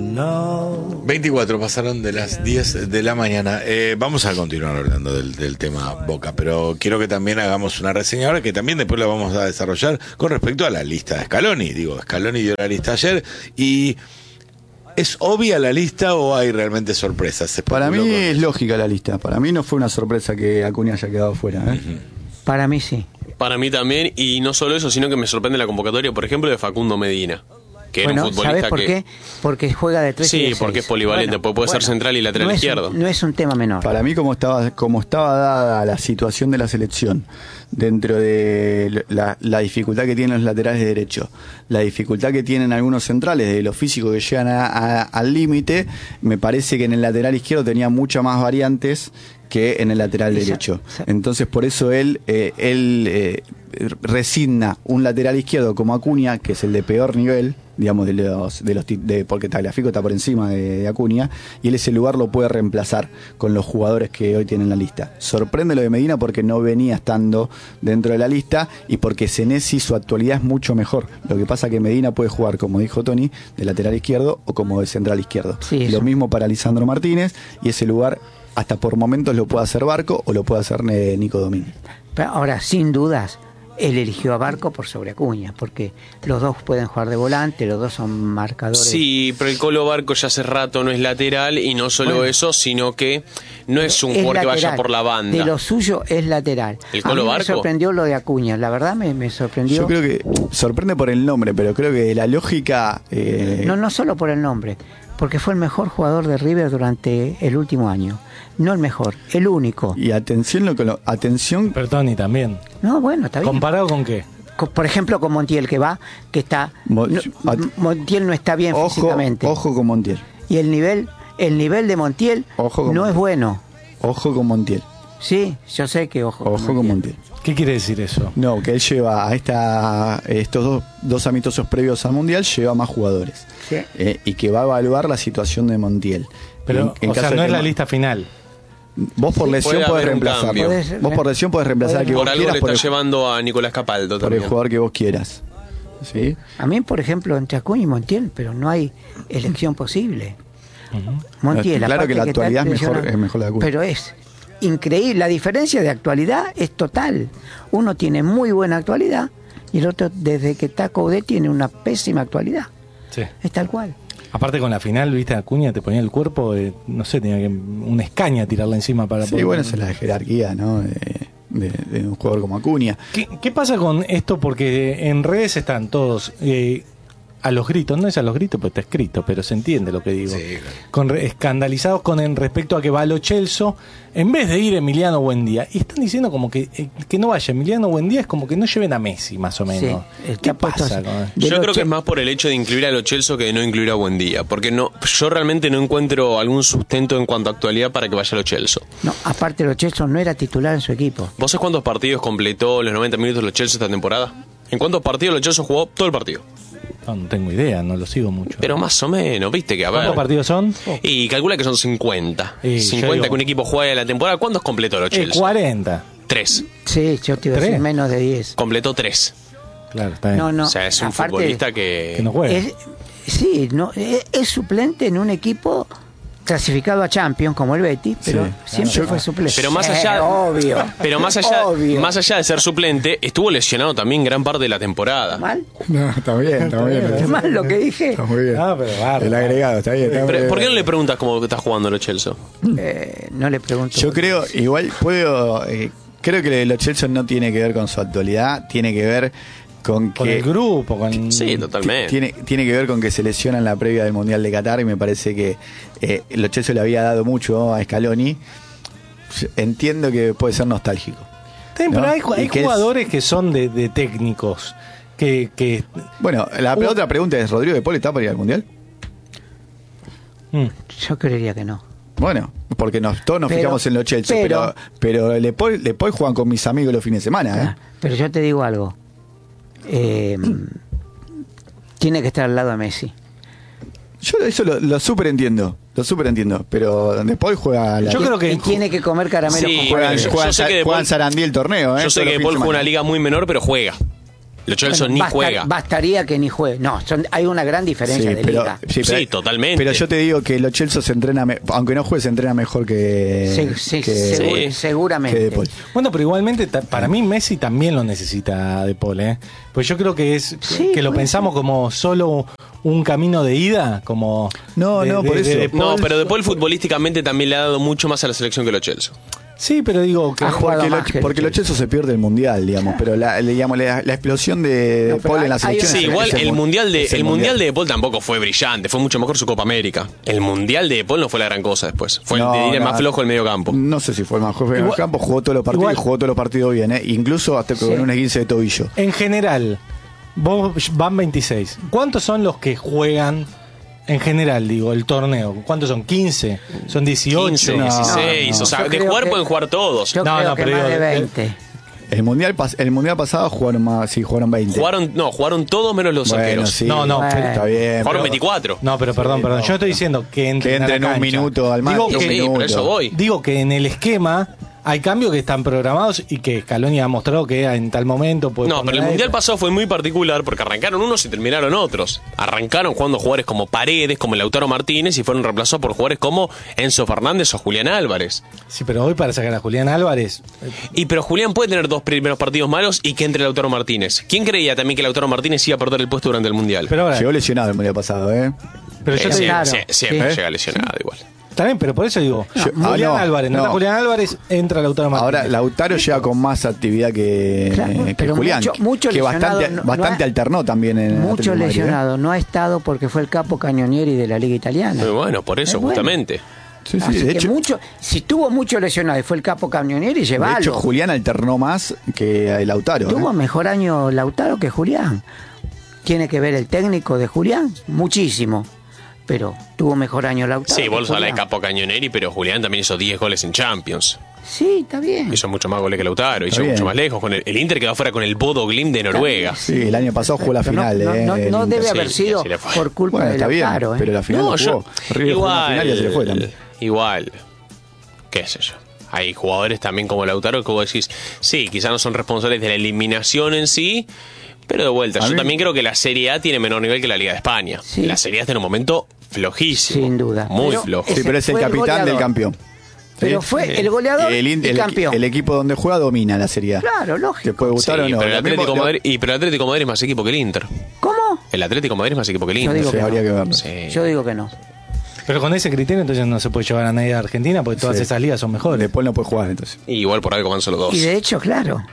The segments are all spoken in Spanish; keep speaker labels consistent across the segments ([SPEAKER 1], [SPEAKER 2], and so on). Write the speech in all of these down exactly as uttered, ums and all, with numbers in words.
[SPEAKER 1] No.
[SPEAKER 2] veinticuatro pasaron de las diez de la mañana. Eh, vamos a continuar hablando del, del tema Boca, pero quiero que también hagamos una reseña ahora, que también después la vamos a desarrollar con respecto a la lista de Scaloni. Digo, Scaloni dio la lista ayer y... ¿es obvia la lista o hay realmente sorpresas?
[SPEAKER 3] Para mí es lógica la lista. Para mí no fue una sorpresa que Acuña haya quedado fuera, ¿eh?
[SPEAKER 2] Uh-huh.
[SPEAKER 4] Para mí sí.
[SPEAKER 5] Para mí también, y no solo eso, sino que me sorprende la convocatoria, por ejemplo, de Facundo Medina. Que
[SPEAKER 4] bueno,
[SPEAKER 5] era un futbolista
[SPEAKER 4] ¿sabes por
[SPEAKER 5] que...
[SPEAKER 4] qué? Porque juega de tres
[SPEAKER 5] sí,
[SPEAKER 4] y de seis.
[SPEAKER 5] porque es polivalente, bueno, puede bueno, ser central y lateral
[SPEAKER 4] no
[SPEAKER 5] izquierdo.
[SPEAKER 4] Un, no es un tema menor.
[SPEAKER 3] Para mí, como estaba, como estaba dada la situación de la selección, dentro de la, la dificultad que tienen los laterales derechos, la dificultad que tienen algunos centrales, de los físicos que llegan a, a, al límite, me parece que en el lateral izquierdo tenía muchas más variantes que en el lateral derecho. Entonces, por eso él, eh, él eh, resigna un lateral izquierdo como Acuña, que es el de peor nivel, digamos, de los, de los de, porque Tagliafico está por encima de, de Acuña, y él ese lugar lo puede reemplazar con los jugadores que hoy tienen la lista. Sorprende lo de Medina porque no venía estando dentro de la lista y porque Senesi su actualidad es mucho mejor. Lo que pasa que Medina puede jugar, como dijo Tony, de lateral izquierdo o como de central izquierdo. Sí, lo mismo para Lisandro Martínez, y ese lugar hasta por momentos lo puede hacer Barco o lo puede hacer Nico Domínguez.
[SPEAKER 4] Pero ahora, sin dudas, él eligió a Barco por sobre Acuña, porque los dos pueden jugar de volante, los dos son marcadores.
[SPEAKER 5] Sí, pero el Colo Barco ya hace rato no es lateral, y no solo bueno, eso, sino que no es un jugador que vaya por la banda.
[SPEAKER 4] De lo suyo es lateral.
[SPEAKER 5] ¿El Colo
[SPEAKER 4] a mí
[SPEAKER 5] Barco?
[SPEAKER 4] Me sorprendió lo de Acuña, la verdad me, me sorprendió.
[SPEAKER 3] Yo creo que sorprende por el nombre, pero creo que la lógica... Eh...
[SPEAKER 4] No, no solo por el nombre, porque fue el mejor jugador de River durante el último año. No el mejor, el único.
[SPEAKER 3] Y atención, lo que lo, atención.
[SPEAKER 1] Bertoni también.
[SPEAKER 4] No, bueno, está bien.
[SPEAKER 1] ¿Comparado con qué?
[SPEAKER 4] Con, por ejemplo, con Montiel, que va, que está.
[SPEAKER 3] Mo,
[SPEAKER 4] no,
[SPEAKER 3] at,
[SPEAKER 4] Montiel no está bien
[SPEAKER 3] ojo,
[SPEAKER 4] físicamente.
[SPEAKER 3] Ojo con Montiel.
[SPEAKER 4] Y el nivel, el nivel de Montiel
[SPEAKER 3] ojo con
[SPEAKER 4] no
[SPEAKER 3] Montiel.
[SPEAKER 4] es bueno.
[SPEAKER 3] Ojo con Montiel.
[SPEAKER 4] Sí, yo sé que ojo.
[SPEAKER 3] Ojo con Montiel.
[SPEAKER 1] Con Montiel. ¿Qué quiere decir eso?
[SPEAKER 3] No, que él lleva a esta, estos dos, dos amistosos previos al Mundial, lleva más jugadores.
[SPEAKER 4] Sí.
[SPEAKER 3] Eh, y que va a evaluar la situación de Montiel.
[SPEAKER 1] Pero, en, en o sea, no es la lista final.
[SPEAKER 3] Vos por lesión
[SPEAKER 5] puede
[SPEAKER 3] podés reemplazarlo.
[SPEAKER 5] Podés,
[SPEAKER 3] vos por lesión podés reemplazar a que
[SPEAKER 5] por
[SPEAKER 3] vos
[SPEAKER 5] algo
[SPEAKER 3] quieras.
[SPEAKER 5] le
[SPEAKER 3] Por
[SPEAKER 5] está
[SPEAKER 3] el,
[SPEAKER 5] llevando a Nicolás Capaldo
[SPEAKER 3] por
[SPEAKER 5] también.
[SPEAKER 3] el jugador que vos quieras. ¿Sí?
[SPEAKER 4] A mí, por ejemplo, entre Acuña y Montiel, pero no hay elección posible. Uh-huh. Montiel,
[SPEAKER 3] claro que la actualidad es mejor, es mejor la de Acuña.
[SPEAKER 4] Pero es increíble, la diferencia de actualidad es total. Uno tiene muy buena actualidad y el otro, desde que está Coudet, tiene una pésima actualidad.
[SPEAKER 1] Sí.
[SPEAKER 4] Es tal cual.
[SPEAKER 1] Aparte con la final, viste, Acuña te ponía el cuerpo, eh, no sé, tenía que una escaña tirarla encima para
[SPEAKER 3] sí,
[SPEAKER 1] poder...
[SPEAKER 3] bueno, esa es la jerarquía, ¿no? De, de, de un jugador como Acuña.
[SPEAKER 1] ¿Qué, ¿Qué pasa con esto? Porque en redes están todos eh, a los gritos, no es a los gritos, porque está escrito, pero se entiende lo que digo.
[SPEAKER 2] Sí, claro.
[SPEAKER 1] Con re, escandalizados con en respecto a que va a Lo Celso, en vez de ir Emiliano Buendía. Y están diciendo como que eh, que no vaya Emiliano Buendía, es como que no lleven a Messi, más o menos.
[SPEAKER 4] Sí,
[SPEAKER 1] ¿qué pasa? Con...
[SPEAKER 5] Yo creo que es más por el hecho de incluir a Lo Celso que de no incluir a Buendía. Porque no, yo realmente no encuentro algún sustento en cuanto a actualidad para que vaya Lo Celso.
[SPEAKER 4] No, aparte Lo Celso no era titular en su equipo.
[SPEAKER 5] ¿Vos sabés cuántos partidos completó los noventa minutos Lo Celso esta temporada? ¿En cuántos partidos Lo Celso jugó todo el partido?
[SPEAKER 1] No, no tengo idea, no lo sigo mucho.
[SPEAKER 5] Pero más o menos, viste que a ver.
[SPEAKER 1] ¿Cuántos partidos son?
[SPEAKER 5] Y calcula que son cincuenta.
[SPEAKER 1] Y
[SPEAKER 5] cincuenta
[SPEAKER 1] digo,
[SPEAKER 5] que un equipo juega en la temporada. ¿Cuántos completó Lo Celso?
[SPEAKER 1] Eh, cuarenta.
[SPEAKER 5] Tres.
[SPEAKER 4] Sí, yo te iba a decir menos de diez.
[SPEAKER 5] Completó tres.
[SPEAKER 1] Claro, está bien.
[SPEAKER 4] No, no.
[SPEAKER 5] O sea, es un
[SPEAKER 4] aparte,
[SPEAKER 5] futbolista que...
[SPEAKER 1] que no juega.
[SPEAKER 4] Es, sí, no, es, es suplente en un equipo clasificado a Champions como el Betis, pero sí, siempre claro. fue suplente.
[SPEAKER 5] Pero más allá,
[SPEAKER 4] eh, obvio.
[SPEAKER 5] Pero más allá,
[SPEAKER 4] obvio.
[SPEAKER 5] más allá de ser suplente, estuvo lesionado también gran parte de la temporada.
[SPEAKER 4] ¿Mal?
[SPEAKER 3] No, está bien, está bien.
[SPEAKER 4] ¿Es mal lo que dije?
[SPEAKER 3] Está muy bien.
[SPEAKER 1] Ah, pero barra.
[SPEAKER 3] El agregado, está bien. Está
[SPEAKER 5] pero,
[SPEAKER 3] bien.
[SPEAKER 5] ¿Por qué no le preguntas cómo está jugando Lo Celso?
[SPEAKER 4] Eh, no le pregunto.
[SPEAKER 3] Yo creo, igual puedo, eh, creo que Lo Celso no tiene que ver con su actualidad, tiene que ver con que...
[SPEAKER 1] Con el grupo, con...
[SPEAKER 5] Sí, totalmente.
[SPEAKER 3] Tiene, tiene que ver con que se lesiona en la previa del Mundial de Qatar y me parece que eh, Lo Celso le había dado mucho a Scaloni. Entiendo que puede ser nostálgico.
[SPEAKER 1] También, ¿no? Pero hay, hay
[SPEAKER 3] que
[SPEAKER 1] jugadores
[SPEAKER 3] es...
[SPEAKER 1] que son de, de técnicos que, que...
[SPEAKER 3] Bueno, la uh... otra pregunta es, ¿Rodrigo de Paul está para ir al Mundial?
[SPEAKER 4] Mm. Yo creería que no.
[SPEAKER 3] Bueno, porque nos, todos nos
[SPEAKER 4] pero,
[SPEAKER 3] fijamos en Lo Celso, pero, pero, pero Le Paul, Le Paul juegan con mis amigos los fines de semana.
[SPEAKER 4] Ah,
[SPEAKER 3] ¿eh?
[SPEAKER 4] Pero yo te digo algo. Eh, tiene que estar al lado de Messi.
[SPEAKER 3] Yo eso lo, lo super entiendo, lo super entiendo, pero De Paul juega la...
[SPEAKER 1] Yo creo que
[SPEAKER 4] y tiene que comer caramelo
[SPEAKER 5] sí,
[SPEAKER 4] con
[SPEAKER 3] juegan,
[SPEAKER 5] yo,
[SPEAKER 3] juegan,
[SPEAKER 5] yo sé que
[SPEAKER 3] juegan
[SPEAKER 5] Paul,
[SPEAKER 3] Sarandí el torneo, ¿eh?
[SPEAKER 5] Yo sé que De Paul juega una liga muy menor, pero juega. Lo Chelsea
[SPEAKER 4] Bueno,
[SPEAKER 5] ni
[SPEAKER 4] basta-
[SPEAKER 5] juega.
[SPEAKER 4] Bastaría que ni juegue. No, son, hay una gran diferencia
[SPEAKER 3] Sí,
[SPEAKER 4] de
[SPEAKER 3] pero,
[SPEAKER 4] liga.
[SPEAKER 3] sí, pero-
[SPEAKER 5] Sí, totalmente.
[SPEAKER 3] Pero yo te digo que los Chelsea se entrena, me- aunque no juegue, se entrena mejor que.
[SPEAKER 4] Sí, sí,
[SPEAKER 3] que,
[SPEAKER 4] seguro-
[SPEAKER 5] Sí.
[SPEAKER 3] que
[SPEAKER 4] seguramente.
[SPEAKER 3] De Paul.
[SPEAKER 1] Bueno, pero igualmente ta- para mí Messi también lo necesita De Paul, ¿eh? Pues yo creo que es
[SPEAKER 4] Sí,
[SPEAKER 1] que lo
[SPEAKER 4] puede
[SPEAKER 1] pensamos como solo un camino de ida, como
[SPEAKER 3] No,
[SPEAKER 1] de-
[SPEAKER 3] no,
[SPEAKER 1] de-
[SPEAKER 3] por
[SPEAKER 1] de
[SPEAKER 3] eso.
[SPEAKER 1] De
[SPEAKER 5] No,
[SPEAKER 1] Paul.
[SPEAKER 5] pero De Paul futbolísticamente también le ha dado mucho más a la selección que lo Chelsea.
[SPEAKER 1] Sí, pero digo que
[SPEAKER 4] Ah, jugado
[SPEAKER 3] Porque,
[SPEAKER 4] más
[SPEAKER 3] lo-
[SPEAKER 4] que el
[SPEAKER 3] porque los
[SPEAKER 4] Chelsea.
[SPEAKER 3] Chelsea se pierde el mundial, digamos, pero la, le- digamos, la, la explosión de
[SPEAKER 4] No, pero
[SPEAKER 3] Paul en la
[SPEAKER 4] hay-
[SPEAKER 3] selección.
[SPEAKER 5] Sí,
[SPEAKER 3] es-
[SPEAKER 5] igual
[SPEAKER 3] es
[SPEAKER 5] el
[SPEAKER 3] mu-
[SPEAKER 5] mundial de
[SPEAKER 3] es
[SPEAKER 5] el mundial de De Paul tampoco fue brillante, fue mucho mejor su Copa América. El mundial de De Paul no fue la gran cosa después, fue
[SPEAKER 3] No,
[SPEAKER 5] el, de ir el
[SPEAKER 3] no,
[SPEAKER 5] más flojo del medio campo.
[SPEAKER 3] No sé si fue el más joven en el
[SPEAKER 1] Igual-
[SPEAKER 3] campo, jugó todos los partidos
[SPEAKER 1] igual-
[SPEAKER 3] y jugó todos los partidos bien, ¿eh? Incluso hasta
[SPEAKER 4] Sí.
[SPEAKER 3] con un esguince de tobillo.
[SPEAKER 1] en general, vos van veintiséis. ¿Cuántos son los que juegan en general, digo, el torneo? ¿Cuántos son? ¿quince? ¿Son dieciocho?
[SPEAKER 5] quince,
[SPEAKER 3] No,
[SPEAKER 5] dieciséis,
[SPEAKER 3] no.
[SPEAKER 5] o sea,
[SPEAKER 4] Yo
[SPEAKER 5] de
[SPEAKER 4] creo
[SPEAKER 5] jugar
[SPEAKER 4] que-
[SPEAKER 5] pueden jugar todos.
[SPEAKER 4] Yo
[SPEAKER 1] No,
[SPEAKER 4] creo
[SPEAKER 1] no,
[SPEAKER 4] que
[SPEAKER 1] pero
[SPEAKER 4] más
[SPEAKER 1] digo,
[SPEAKER 4] de
[SPEAKER 1] eh,
[SPEAKER 4] veinte.
[SPEAKER 3] El mundial, pas- el mundial pasado jugaron más, sí, jugaron veinte.
[SPEAKER 5] Jugaron, no, jugaron todos menos los
[SPEAKER 3] bueno,
[SPEAKER 5] arqueros.
[SPEAKER 3] sí,
[SPEAKER 1] No, no,
[SPEAKER 4] Bueno.
[SPEAKER 3] está bien.
[SPEAKER 5] Jugaron
[SPEAKER 3] pero-
[SPEAKER 5] veinticuatro.
[SPEAKER 1] No, pero perdón, perdón. Yo estoy diciendo que entre,
[SPEAKER 3] Que entre
[SPEAKER 1] en la
[SPEAKER 3] en un
[SPEAKER 1] cancha.
[SPEAKER 3] minuto al más,
[SPEAKER 1] Digo
[SPEAKER 3] un
[SPEAKER 1] que,
[SPEAKER 5] Sí,
[SPEAKER 3] minuto.
[SPEAKER 5] pero eso voy.
[SPEAKER 1] digo que en el esquema hay cambios que están programados y que Scaloni ha mostrado que en tal momento puede
[SPEAKER 5] No,
[SPEAKER 1] poner
[SPEAKER 5] pero el
[SPEAKER 1] a
[SPEAKER 5] mundial
[SPEAKER 1] esto.
[SPEAKER 5] pasado fue muy particular porque arrancaron unos y terminaron otros. Arrancaron jugando jugadores como Paredes, como Lautaro Martínez y fueron reemplazados por jugadores como Enzo Fernández o Julián Álvarez.
[SPEAKER 1] Sí, pero hoy para sacar a Julián Álvarez,
[SPEAKER 5] Y pero Julián puede tener dos primeros partidos malos y que entre Lautaro Martínez. ¿Quién creía también que Lautaro Martínez iba a perder el puesto durante el mundial?
[SPEAKER 1] pero ahora,
[SPEAKER 3] Llegó lesionado el mundial pasado, ¿eh?
[SPEAKER 1] pero yo
[SPEAKER 5] Eh,
[SPEAKER 1] te
[SPEAKER 5] sí,
[SPEAKER 1] digo,
[SPEAKER 4] claro.
[SPEAKER 5] sí, siempre
[SPEAKER 3] Sí.
[SPEAKER 5] llega lesionado igual.
[SPEAKER 1] también, pero por eso digo,
[SPEAKER 3] Yo-
[SPEAKER 1] Julián
[SPEAKER 3] ah, no,
[SPEAKER 1] Álvarez, no,
[SPEAKER 3] no.
[SPEAKER 1] está Julián Álvarez, entra Lautaro Martínez.
[SPEAKER 3] Ahora Lautaro llega con más actividad que,
[SPEAKER 4] Claro,
[SPEAKER 3] que
[SPEAKER 4] pero
[SPEAKER 3] Julián,
[SPEAKER 4] mucho- mucho
[SPEAKER 3] que
[SPEAKER 4] lesionado,
[SPEAKER 3] bastante,
[SPEAKER 4] no-
[SPEAKER 3] bastante
[SPEAKER 4] no ha-
[SPEAKER 3] alternó también en
[SPEAKER 4] Mucho
[SPEAKER 3] Atlético de Madrid, ¿eh?
[SPEAKER 4] lesionado. No ha estado porque fue el capo cañonieri de la Liga Italiana.
[SPEAKER 5] Muy bueno, por eso
[SPEAKER 4] Es bueno.
[SPEAKER 5] justamente.
[SPEAKER 3] Sí, sí,
[SPEAKER 4] Así
[SPEAKER 3] de
[SPEAKER 4] que
[SPEAKER 3] hecho,
[SPEAKER 4] mucho, si tuvo mucho lesionado y fue el capo cañonieri,
[SPEAKER 3] de
[SPEAKER 4] llevalo.
[SPEAKER 3] hecho Julián alternó más que Lautaro. ¿eh?
[SPEAKER 4] Tuvo mejor año Lautaro que Julián. Tiene que ver el técnico de Julián, muchísimo. Pero tuvo mejor año Lautaro.
[SPEAKER 5] Sí,
[SPEAKER 4] que
[SPEAKER 5] vos hablas de
[SPEAKER 4] Julián.
[SPEAKER 5] Capo Cañoneri, pero Julián también hizo diez goles en Champions.
[SPEAKER 4] Sí, está bien.
[SPEAKER 5] Hizo mucho más goles que Lautaro, hizo
[SPEAKER 3] bien.
[SPEAKER 5] mucho más lejos. Con el, el Inter quedó fuera con el Bodo Glimt de Noruega.
[SPEAKER 3] Sí, el año pasado jugó la
[SPEAKER 4] Pero no-
[SPEAKER 3] final.
[SPEAKER 4] no,
[SPEAKER 3] ¿eh?
[SPEAKER 4] no, no
[SPEAKER 3] El
[SPEAKER 4] debe
[SPEAKER 3] Inter.
[SPEAKER 4] haber
[SPEAKER 5] Sí,
[SPEAKER 4] sido
[SPEAKER 5] así le fue.
[SPEAKER 4] por culpa
[SPEAKER 3] Bueno,
[SPEAKER 4] de
[SPEAKER 3] está bien,
[SPEAKER 4] Lautaro. ¿eh?
[SPEAKER 3] pero la final
[SPEAKER 5] No,
[SPEAKER 3] no,
[SPEAKER 5] yo.
[SPEAKER 3] jugó. River jugó la final y ya se le fue también.
[SPEAKER 5] Igual. ¿Qué sé yo? Hay jugadores también como Lautaro que vos decís, sí, quizás no son responsables de la eliminación en sí, pero de vuelta.
[SPEAKER 3] A
[SPEAKER 5] Yo
[SPEAKER 3] mí-
[SPEAKER 5] también creo que la Serie A tiene menor nivel que la Liga de España.
[SPEAKER 4] Sí.
[SPEAKER 5] La Serie A está en un momento flojísimo.
[SPEAKER 4] Sin duda.
[SPEAKER 5] Muy
[SPEAKER 4] Pero
[SPEAKER 5] flojo.
[SPEAKER 3] Sí,
[SPEAKER 4] Ese
[SPEAKER 3] pero es el
[SPEAKER 4] fue el
[SPEAKER 3] capitán del
[SPEAKER 4] goleador.
[SPEAKER 3] campeón.
[SPEAKER 4] Pero
[SPEAKER 3] Sí.
[SPEAKER 4] fue el goleador
[SPEAKER 3] El, in-
[SPEAKER 4] y
[SPEAKER 3] el-
[SPEAKER 4] campeón.
[SPEAKER 3] el equipo donde juega domina la Serie A.
[SPEAKER 4] Claro, lógico.
[SPEAKER 3] Te puede
[SPEAKER 5] Sí,
[SPEAKER 3] gustar o no.
[SPEAKER 5] pero el
[SPEAKER 3] Lo
[SPEAKER 5] Atlético
[SPEAKER 3] mismo-
[SPEAKER 5] Madrid, y pero el Atlético Madrid es más equipo que el Inter.
[SPEAKER 4] ¿Cómo?
[SPEAKER 5] El Atlético Madrid es más equipo que el
[SPEAKER 4] Yo
[SPEAKER 5] Inter.
[SPEAKER 4] digo
[SPEAKER 3] Sí,
[SPEAKER 4] que
[SPEAKER 3] habría
[SPEAKER 4] no.
[SPEAKER 3] que verlo.
[SPEAKER 5] Sí.
[SPEAKER 4] Yo digo que no.
[SPEAKER 1] Pero con ese criterio entonces no se puede llevar a nadie a Argentina porque todas
[SPEAKER 3] Sí.
[SPEAKER 1] esas ligas son mejores.
[SPEAKER 3] Después no puede jugar, entonces.
[SPEAKER 5] Y igual por algo van solo dos.
[SPEAKER 4] Y de hecho, claro.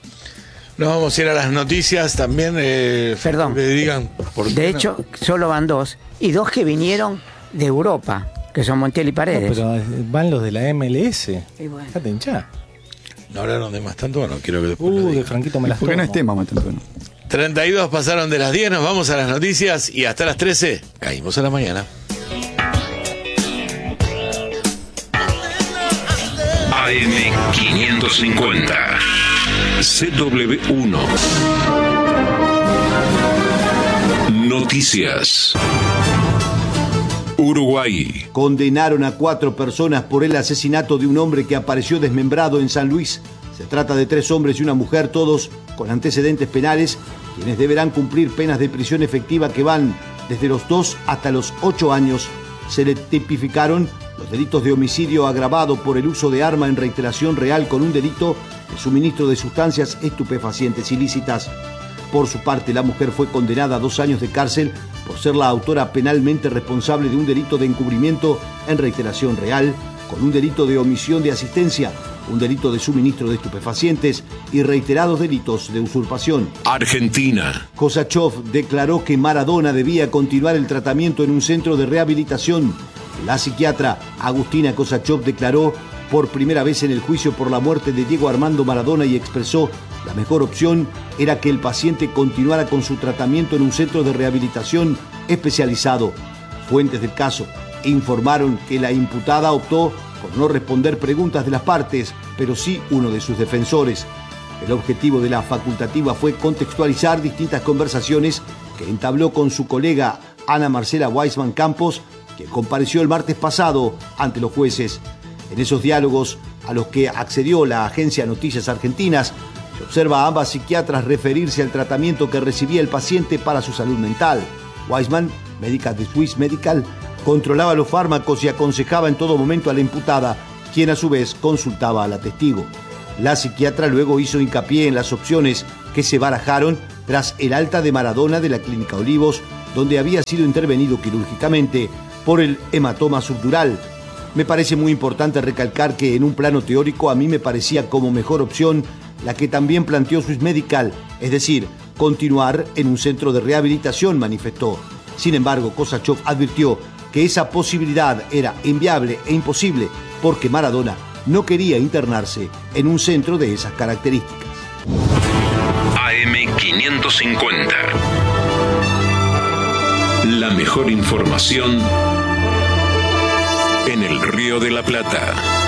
[SPEAKER 2] Nos vamos a ir a las noticias también. Eh,
[SPEAKER 4] Perdón.
[SPEAKER 2] Que digan. ¿por qué
[SPEAKER 4] De
[SPEAKER 2] no?
[SPEAKER 4] hecho, solo van dos. Y dos que vinieron de Europa, que son Montiel y
[SPEAKER 1] No,
[SPEAKER 4] Paredes.
[SPEAKER 1] pero eh, van los de la M L S.
[SPEAKER 4] Y bueno.
[SPEAKER 1] Fíjate, hinchá.
[SPEAKER 2] No hablaron de más tanto, bueno, quiero que después lo
[SPEAKER 1] Uh, de
[SPEAKER 2] digan.
[SPEAKER 1] Franquito me las
[SPEAKER 3] ¿Por qué no
[SPEAKER 1] tomo.
[SPEAKER 3] es tema, Matantuano?
[SPEAKER 2] treinta y dos pasaron de las diez, nos vamos a las noticias y hasta las trece caímos a la mañana.
[SPEAKER 6] A M quinientos cincuenta C W uno Noticias. Uruguay.
[SPEAKER 7] Condenaron a cuatro personas por el asesinato de un hombre que apareció desmembrado en San Luis. Se trata de tres hombres y una mujer, todos con antecedentes penales, quienes deberán cumplir penas de prisión efectiva que van desde los dos hasta los ocho años. Se le tipificaron los delitos de homicidio agravado por el uso de arma en reiteración real con un delito de suministro de sustancias estupefacientes ilícitas. Por su parte, la mujer fue condenada a dos años de cárcel por ser la autora penalmente responsable de un delito de encubrimiento en reiteración real, con un delito de omisión de asistencia, un delito de suministro de estupefacientes y reiterados delitos de usurpación.
[SPEAKER 6] Argentina.
[SPEAKER 7] Kosachov declaró que Maradona debía continuar el tratamiento en un centro de rehabilitación. La psiquiatra Agustina Kosachov declaró por primera vez en el juicio por la muerte de Diego Armando Maradona y expresó: la mejor opción era que el paciente continuara con su tratamiento en un centro de rehabilitación especializado. Fuentes del caso informaron que la imputada optó por no responder preguntas de las partes, pero sí uno de sus defensores. El objetivo de la facultativa fue contextualizar distintas conversaciones que entabló con su colega Ana Marcela Weisman Campos, que compareció el martes pasado ante los jueces. En esos diálogos, a los que accedió la agencia Noticias Argentinas, Se observa a ambas psiquiatras referirse al tratamiento que recibía el paciente para su salud mental. Weissman, médica de Swiss Medical, controlaba los fármacos y aconsejaba en todo momento a la imputada, quien a su vez consultaba a la testigo. La psiquiatra luego hizo hincapié en las opciones que se barajaron tras el alta de Maradona de la Clínica Olivos, donde había sido intervenido quirúrgicamente por el hematoma subdural. Me parece muy importante recalcar que en un plano teórico a mí me parecía como mejor opción la que también planteó Swiss Medical, es decir, continuar en un centro de rehabilitación, manifestó. Sin embargo, Kosachev advirtió que esa posibilidad era inviable e imposible porque Maradona no quería internarse en un centro de esas características.
[SPEAKER 6] A M quinientos cincuenta. La mejor información en el Río de la Plata.